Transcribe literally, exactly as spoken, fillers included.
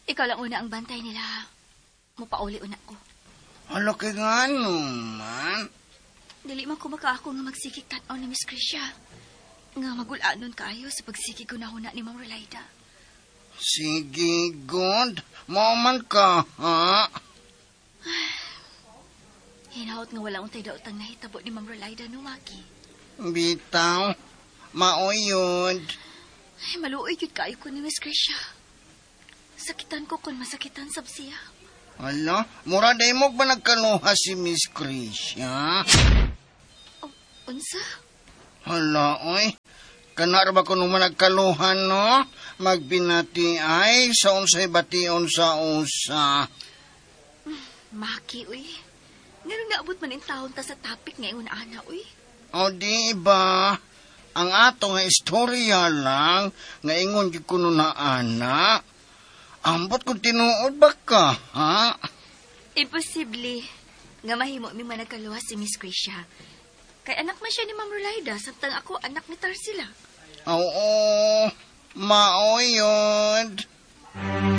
Ikaw lang una ang bantay nila. Mupauli una ko. Hala kay nga naman. Dili man ko makaako nga magsikik tanaw ni Miss Krisha. Nga magulanon kaayo sa pagsikik ko na huna ni Ma'am Rolaida. Sige, God. Mauman ka, ha? Hinaot nga walang untay daotang nahitabo ni Ma'am Rolaida no, Maki. Bitaw, mauyod. Ay, maluoy yun kaayo ko ni Miss Krisha. Sakitan ko kung masakitan sab siya. Hala, mura day mo ba nagkaluha si Miss Krisha? Oh, unsa? Hala, oy. Kanar ba ko naman nagkaluha, no? Magbinati ay sa unsay bation sa usa. Maki, uy. Nga naabot man yung taon ta sa topic ngayon, ana, uy. O di ba? Ang ato nga istorya lang, nga ingon di ko na ana. Ambot kung tinuod ba ka, ha? Imposible. Nga mahimo mi man nagkaluha si Miss Krisha. Kay anak man siya ni Ma'am Rolaida, samtang ako anak ni Tarsila. Oo, maoyod.